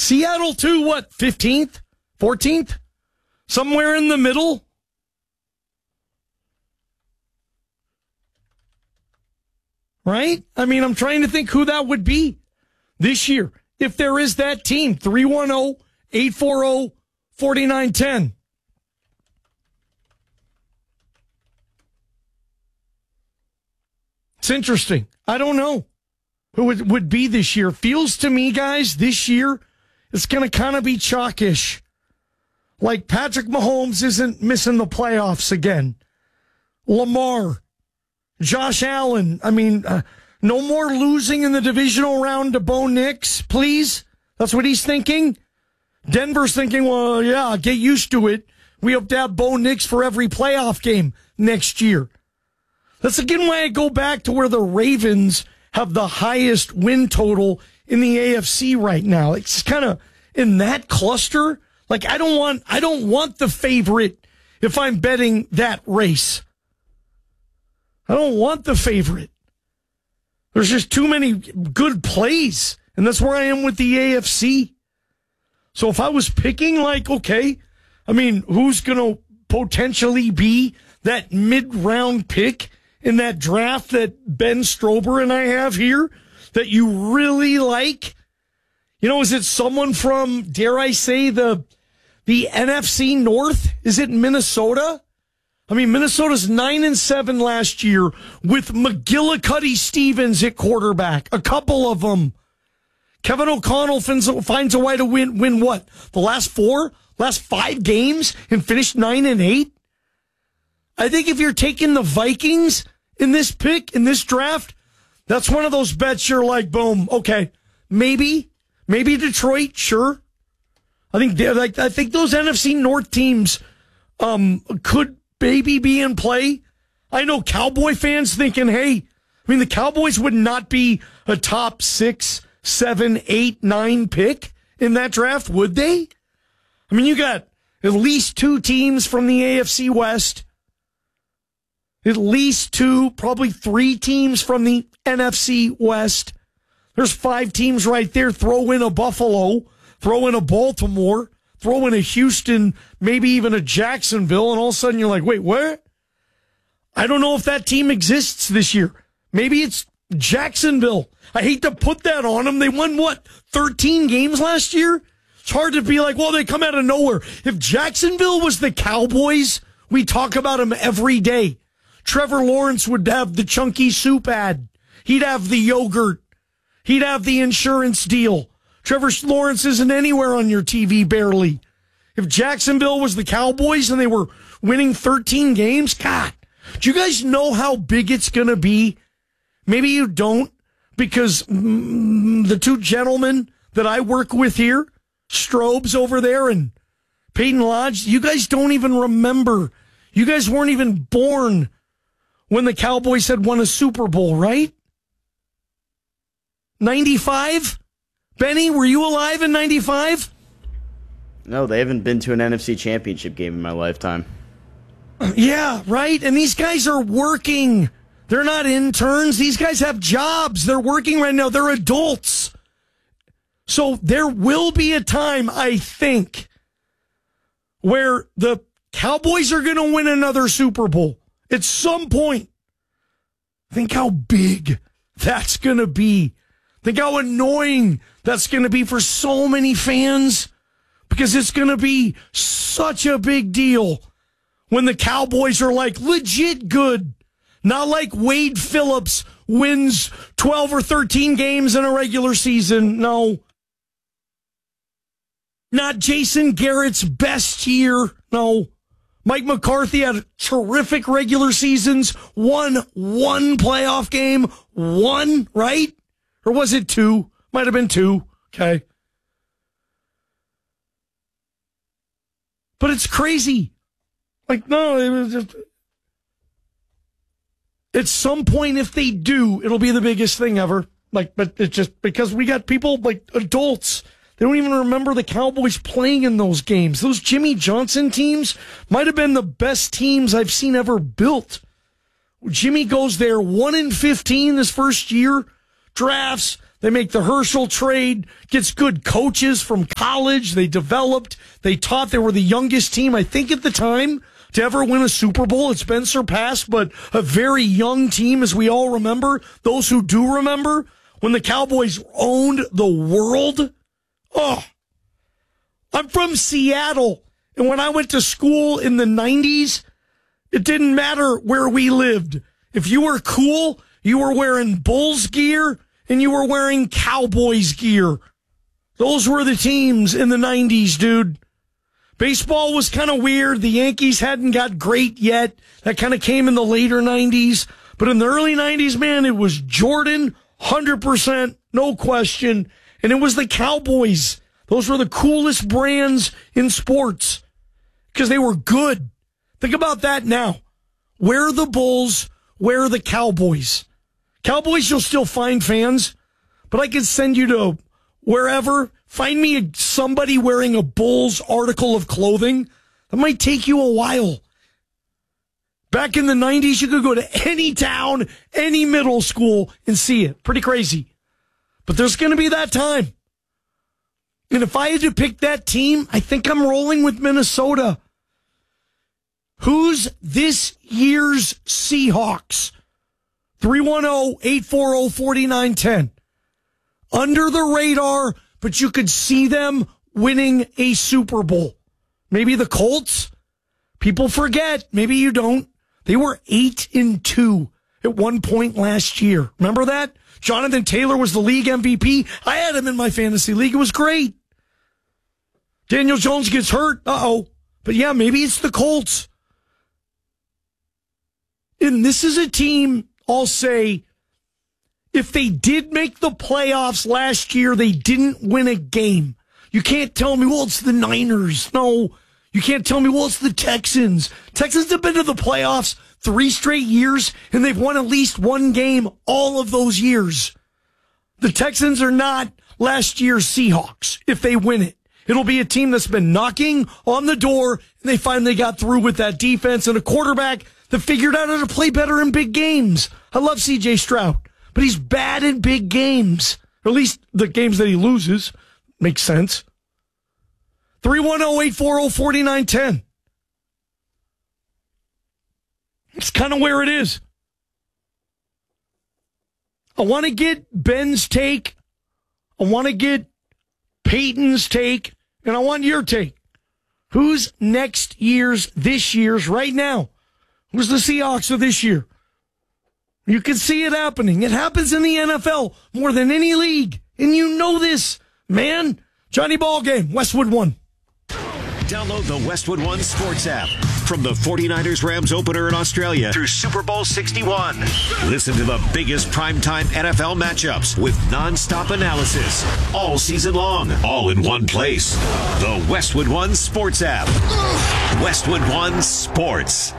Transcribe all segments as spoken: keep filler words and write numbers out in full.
Seattle too, what, fifteenth, fourteenth? Somewhere in the middle? Right? I mean, I'm trying to think who that would be this year. If there is that team, three one zero, eight four zero, four nine one zero. It's interesting. I don't know who it would be this year. Feels to me, guys, this year it's going to kind of be chalkish. Like Patrick Mahomes isn't missing the playoffs again. Lamar, Josh Allen. I mean, uh, no more losing in the divisional round to Bo Nix, please. That's what he's thinking. Denver's thinking, well, yeah, get used to it. We hope to have Bo Nix for every playoff game next year. That's again why I go back to where the Ravens have the highest win total in the A F C right now. It's kind of in that cluster. Like I don't want, I don't want the favorite if I'm betting that race. I don't want the favorite. There's just too many good plays, and that's where I am with the A F C. So if I was picking, like, okay, I mean, who's going to potentially be that mid-round pick in that draft that Ben Strober and I have here that you really like? You know, is it someone from, dare I say, the the N F C North? Is it Minnesota? I mean, Minnesota's nine and seven last year with McGillicuddy Stevens at quarterback. A couple of them. Kevin O'Connell finds, finds a way to win, win what? The last four? Last five games and finish nine and eight? I think if you're taking the Vikings in this pick, in this draft, that's one of those bets you're like, boom, okay, maybe, maybe Detroit, sure. I think they're like, I think those N F C North teams um, could maybe be in play. I know Cowboy fans thinking, hey, I mean, the Cowboys would not be a top six, seven, eight, nine pick in that draft, would they? I mean, you got at least two teams from the A F C West. At least two, probably three teams from the N F C West. There's five teams right there. Throw in a Buffalo, throw in a Baltimore, throw in a Houston, maybe even a Jacksonville, and all of a sudden you're like, wait, what? I don't know if that team exists this year. Maybe it's Jacksonville. I hate to put that on them. They won, what, thirteen games last year? It's hard to be like, well, they come out of nowhere. If Jacksonville was the Cowboys, we talk about them every day. Trevor Lawrence would have the chunky soup ad. He'd have the yogurt. He'd have the insurance deal. Trevor Lawrence isn't anywhere on your T V, barely. If Jacksonville was the Cowboys and they were winning thirteen games, God, do you guys know how big it's going to be? Maybe you don't, because mm, the two gentlemen that I work with here, Strobes over there and Peyton Lodge, you guys don't even remember. You guys weren't even born when the Cowboys had won a Super Bowl, right? ninety-five? Benny, were you alive in ninety-five? No, they haven't been to an N F C championship game in my lifetime. Yeah, right? And these guys are working. They're not interns. These guys have jobs. They're working right now. They're adults. So there will be a time, I think, where the Cowboys are going to win another Super Bowl. At some point. Think how big that's going to be. Think how annoying that's going to be for so many fans, because it's going to be such a big deal when the Cowboys are like legit good. Not like Wade Phillips wins twelve or thirteen games in a regular season. No. Not Jason Garrett's best year. No. Mike McCarthy had terrific regular seasons, won one playoff game, one, right? Or was it two? Might have been two. Okay. But it's crazy. Like, no, it was just, at some point, if they do, it'll be the biggest thing ever. Like, but it's just because we got people, like adults, they don't even remember the Cowboys playing in those games. Those Jimmy Johnson teams might have been the best teams I've seen ever built. Jimmy goes there one in fifteen this first year, drafts They make the Herschel trade, gets good coaches from college. They developed, they taught. They were the youngest team, I think, at the time to ever win a Super Bowl. It's been surpassed, but a very young team, as we all remember. Those who do remember, when the Cowboys owned the world. Oh, I'm from Seattle, and when I went to school in the nineties, it didn't matter where we lived. If you were cool, you were wearing Bulls gear, and you were wearing Cowboys gear. Those were the teams in the nineties, dude. Baseball was kind of weird. The Yankees hadn't got great yet. That kind of came in the later nineties. But in the early nineties, man, it was Jordan, one hundred percent, no question. And it was the Cowboys. Those were the coolest brands in sports because they were good. Think about that now. Where are the Bulls? Where are the Cowboys? Cowboys, you'll still find fans, but I could send you to wherever. Find me a, somebody wearing a Bulls article of clothing. That might take you a while. Back in the nineties, you could go to any town, any middle school, and see it. Pretty crazy. But there's going to be that time. And if I had to pick that team, I think I'm rolling with Minnesota. Who's this year's Seahawks? three one zero, eight four zero, four nine one zero. Under the radar, but you could see them winning a Super Bowl. Maybe the Colts? People forget. Maybe you don't. They were eight and two at one point last year. Remember that? Jonathan Taylor was the league M V P. I had him in my fantasy league. It was great. Daniel Jones gets hurt. Uh-oh. But yeah, maybe it's the Colts. And this is a team, I'll say, if they did make the playoffs last year, they didn't win a game. You can't tell me, well, it's the Niners. No, you can't tell me, well, it's the Texans. Texans have been to the playoffs three straight years, and they've won at least one game all of those years. The Texans are not last year's Seahawks if they win it. It'll be a team that's been knocking on the door, and they finally got through with that defense and a quarterback that figured out how to play better in big games. I love C J Stroud, but he's bad in big games. Or at least the games that he loses. Makes sense. three one zero, eight four zero, four nine one zero. It's kind of where it is. I want to get Ben's take. I want to get Peyton's take. And I want your take. Who's next year's, this year's, right now? Who's the Seahawks of this year? You can see it happening. It happens in the N F L more than any league. And you know this, man. Johnny Ballgame, Westwood One. Download the Westwood One Sports app. From the forty-niners Rams opener in Australia through Super Bowl sixty-one. Listen to the biggest primetime N F L matchups with nonstop analysis all season long, all in one place. The Westwood One Sports app. Westwood One Sports.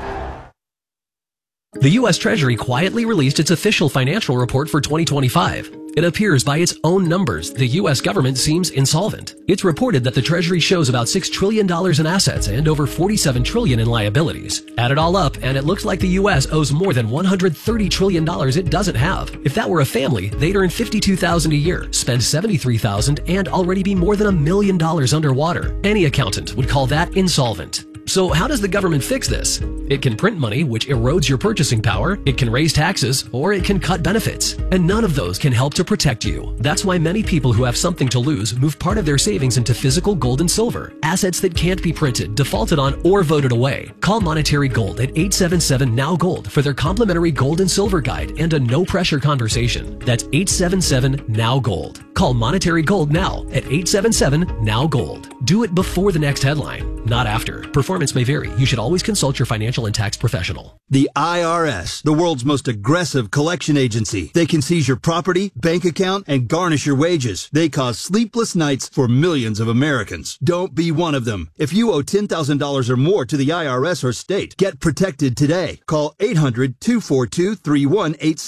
The U S Treasury quietly released its official financial report for twenty twenty-five. It appears by its own numbers, the U S government seems insolvent. It's reported that the Treasury shows about six trillion dollars in assets and over forty-seven trillion dollars in liabilities. Add it all up, and it looks like the U S owes more than one hundred thirty trillion dollars it doesn't have. If that were a family, they'd earn fifty-two thousand dollars a year, spend seventy-three thousand dollars, and already be more than a million dollars underwater. Any accountant would call that insolvent. So how does the government fix this? It can print money, which erodes your purchasing power, it can raise taxes, or it can cut benefits. And none of those can help to protect you. That's why many people who have something to lose move part of their savings into physical gold and silver, assets that can't be printed, defaulted on, or voted away. Call Monetary Gold at eight seven seven, N O W Gold for their complimentary gold and silver guide and a no-pressure conversation. That's eight seven seven, N O W Gold. Call Monetary Gold now at eight seven seven, N O W Gold. Do it before the next headline, not after. Performance may vary. You should always consult your financial and tax professional. The I R S, the world's most aggressive collection agency. They can seize your property, bank account, and garnish your wages. They cause sleepless nights for millions of Americans. Don't be one of them. If you owe ten thousand dollars or more to the I R S or state, get protected today. Call eight hundred, two four two, three one eight six.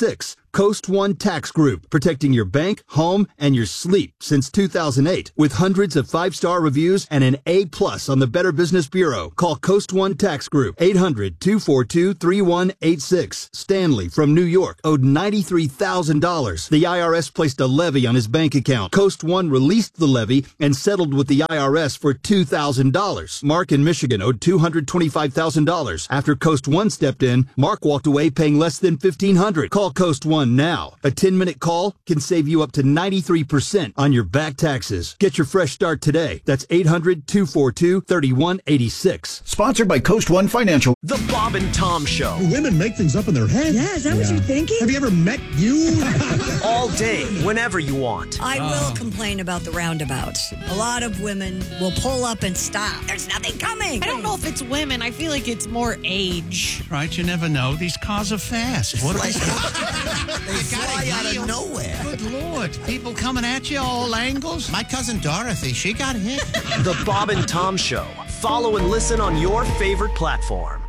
Coast One Tax Group, protecting your bank, home, and your sleep since two thousand eight. With hundreds of five-star reviews and an A plus on the Better Business Bureau. Call Coast One Tax Group, eight hundred, two four two, three one eight six. Stanley from New York owed ninety-three thousand dollars. The I R S placed a levy on his bank account. Coast One released the levy and settled with the I R S for two thousand dollars. Mark in Michigan owed two hundred twenty-five thousand dollars. After Coast One stepped in, Mark walked away paying less than fifteen hundred dollars. Call Coast One now. A ten-minute call can save you up to ninety-three percent on your back taxes. Get your fresh start today. That's eight hundred, two four two, three one eight six. Sponsored by Coast One Financial. The Bob and Tom Show. Women make things up in their head. Yeah, is that yeah. what you're thinking? Have you ever met you? All day, whenever you want. I will complain about the roundabouts. A lot of women will pull up and stop. There's nothing coming. I don't know if it's women. I feel like it's more age. Right, you never know. These cars are fast. What they fly out of nowhere. Good Lord. People coming at you all angles. My cousin Dorothy, she got hit. The Bob and Tom Show. Follow and listen on your favorite platform.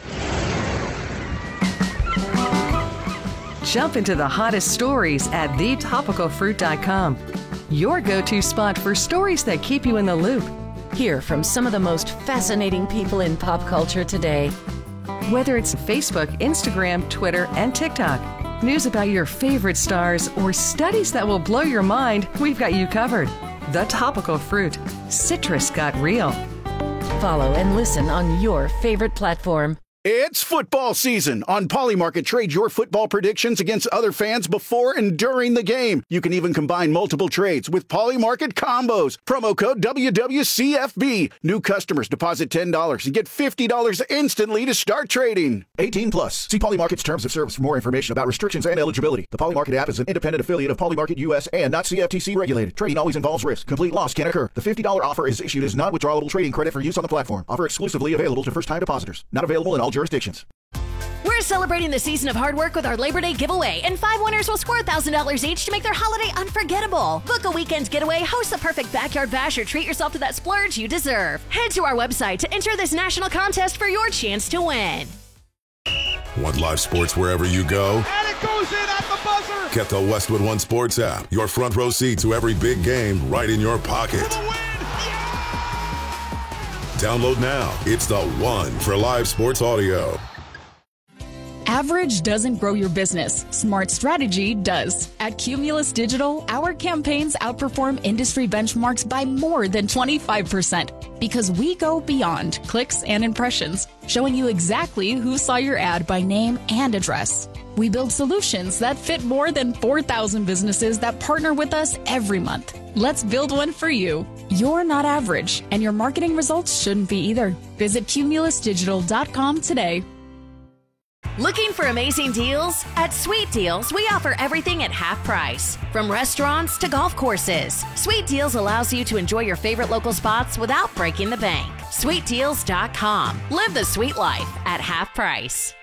Jump into the hottest stories at the topical fruit dot com. Your go-to spot for stories that keep you in the loop. Hear from some of the most fascinating people in pop culture today. Whether it's Facebook, Instagram, Twitter, and TikTok, news about your favorite stars, or studies that will blow your mind, we've got you covered. The Topical Fruit. Citrus got real. Follow and listen on your favorite platform. It's football season. On Polymarket, trade your football predictions against other fans before and during the game. You can even combine multiple trades with Polymarket combos. Promo code W W C F B. New customers deposit ten dollars and get fifty dollars instantly to start trading. eighteen plus. See Polymarket's terms of service for more information about restrictions and eligibility. The Polymarket app is an independent affiliate of Polymarket U S and not C F T C regulated. Trading always involves risk. Complete loss can occur. The fifty dollars offer is issued as non-withdrawable trading credit for use on the platform. Offer exclusively available to first-time depositors. Not available in all jurisdictions. We're celebrating the season of hard work with our Labor Day giveaway, and five winners will score one thousand dollars each to make their holiday unforgettable. Book a weekend getaway, host the perfect backyard bash, or treat yourself to that splurge you deserve. Head to our website to enter this national contest for your chance to win. Want live sports wherever you go? And it goes in at the buzzer! Get the Westwood One Sports app. Your front row seat to every big game right in your pocket. For the win! Download now. It's the one for live sports audio. Average doesn't grow your business. Smart strategy does. At Cumulus Digital, our campaigns outperform industry benchmarks by more than twenty-five percent because we go beyond clicks and impressions, showing you exactly who saw your ad by name and address. We build solutions that fit more than four thousand businesses that partner with us every month. Let's build one for you. You're not average, and your marketing results shouldn't be either. Visit cumulus digital dot com today. Looking for amazing deals? At Sweet Deals, we offer everything at half price. From restaurants to golf courses, Sweet Deals allows you to enjoy your favorite local spots without breaking the bank. sweet deals dot com. Live the sweet life at half price.